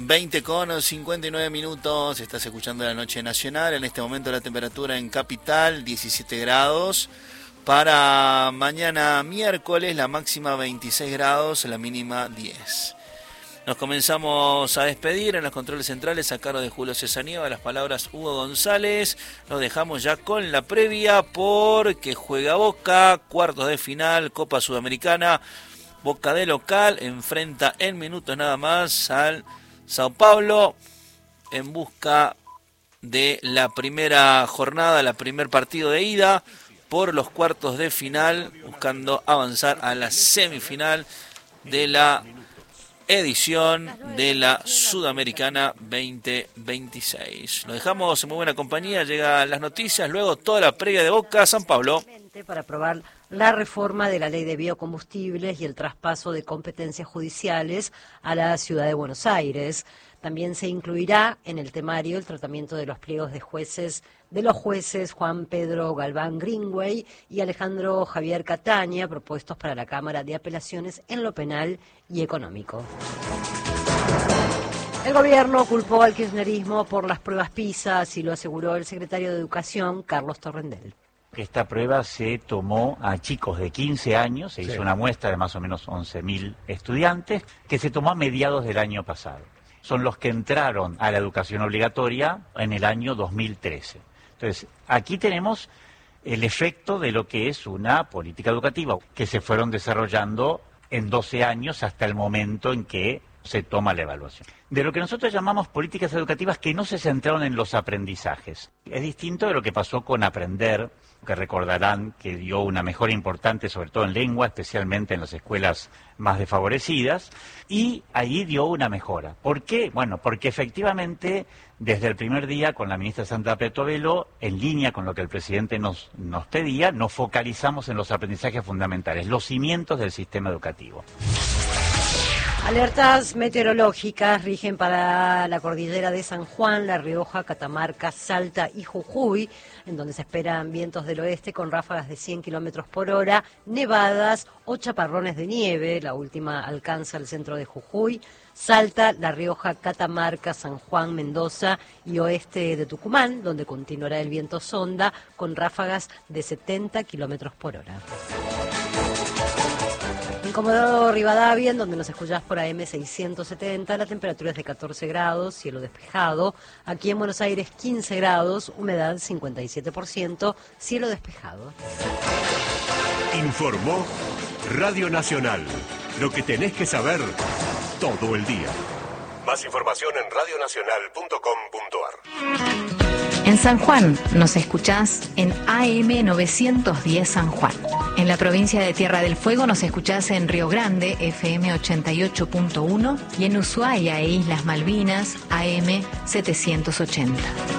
20:59, estás escuchando La Noche Nacional. En este momento la temperatura en Capital, 17 grados. Para mañana miércoles, la máxima 26 grados, la mínima 10. Nos comenzamos a despedir en los controles centrales a cargo de Julio Cesanieva, las palabras Hugo González. Nos dejamos ya con la previa porque juega Boca, cuartos de final, Copa Sudamericana. Boca de local enfrenta en minutos nada más al Sao Paulo en busca de la primera jornada, la primer partido de ida por los cuartos de final, buscando avanzar a la semifinal de la edición de la Sudamericana 2026. Lo dejamos en muy buena compañía, llegan las noticias, luego toda la previa de Boca, San Pablo. Para aprobar la reforma de la ley de biocombustibles y el traspaso de competencias judiciales a la ciudad de Buenos Aires. También se incluirá en el temario el tratamiento de los pliegos de los jueces Juan Pedro Galván Greenway y Alejandro Javier Cataña, propuestos para la Cámara de Apelaciones en lo penal y económico. El gobierno culpó al kirchnerismo por las pruebas PISA, así lo aseguró el secretario de Educación, Carlos Torrendel. Esta prueba se tomó a chicos de 15 años, se hizo una muestra de más o menos 11.000 estudiantes, que se tomó a mediados del año pasado. Son los que entraron a la educación obligatoria en el año 2013. Entonces, aquí tenemos el efecto de lo que es una política educativa, que se fueron desarrollando en 12 años hasta el momento en que se toma la evaluación. De lo que nosotros llamamos políticas educativas que no se centraron en los aprendizajes. Es distinto de lo que pasó con Aprender, que recordarán que dio una mejora importante, sobre todo en lengua, especialmente en las escuelas más desfavorecidas, y ahí dio una mejora. ¿Por qué? Bueno, porque efectivamente, desde el primer día, con la ministra Sandra Petovelo, en línea con lo que el presidente nos pedía, nos focalizamos en los aprendizajes fundamentales, los cimientos del sistema educativo. Alertas meteorológicas rigen para la cordillera de San Juan, La Rioja, Catamarca, Salta y Jujuy, en donde se esperan vientos del oeste con ráfagas de 100 kilómetros por hora, nevadas o chaparrones de nieve. La última alcanza el centro de Jujuy, Salta, La Rioja, Catamarca, San Juan, Mendoza y oeste de Tucumán, donde continuará el viento sonda con ráfagas de 70 kilómetros por hora. En Comodoro Rivadavia, en donde nos escuchás por AM 670, la temperatura es de 14 grados, cielo despejado. Aquí en Buenos Aires 15 grados, humedad 57%, cielo despejado. Informó Radio Nacional. Lo que tenés que saber todo el día. Más información en radionacional.com.ar. En San Juan nos escuchás en AM 910 San Juan. En la provincia de Tierra del Fuego nos escuchás en Río Grande, FM 88.1, y en Ushuaia e Islas Malvinas, AM 780.